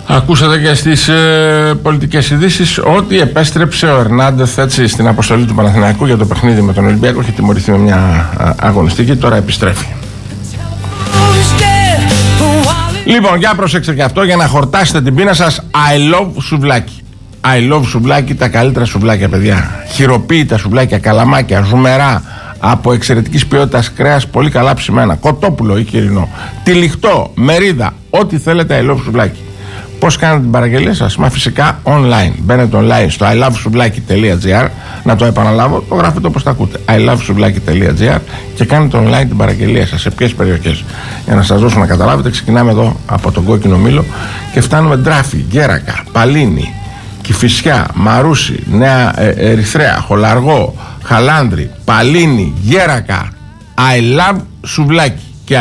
Ακούσατε και στις πολιτικές ειδήσεις ότι επέστρεψε ο Ερνάντεθ έτσι στην αποστολή του Παναθηναϊκού για το παιχνίδι με τον Ολυμπιακό. Είχε τιμωρηθεί με μια αγωνιστική, τώρα επιστρέφει. Λοιπόν, για προσέξτε και αυτό για να χορτάσετε την πείνα σας. I love σουβλάκι. I love σουβλάκι, τα καλύτερα σουβλάκια, παιδιά. Χειροποίητα σουβλάκια, καλαμάκια, ζουμερά, από εξαιρετικής ποιότητας κρέας, πολύ καλά ψημένα, κοτόπουλο ή κυρινό, τυλιχτό, μερίδα, ό,τι θέλετε. I love σουβλάκι. Πώς κάνετε την παραγγελία σας? Μα φυσικά online. Μπαίνετε online στο ilovesoublaki.gr. Να το επαναλάβω, το γράφετε όπως τα ακούτε. ilovesoublaki.gr και κάνετε online την παραγγελία σας. Σε ποιες περιοχές? Για να σας δώσω να καταλάβετε, ξεκινάμε εδώ από τον Κόκκινο Μήλο και φτάνουμε Ντράφη, Γκέρακα, Παλίνη, Κηφισιά, Μαρούσι, Νέα Ερυθρέα, Χολαργό, Χαλάνδρη, Παλίνη, Γκέρακα. I love σουβλάκι.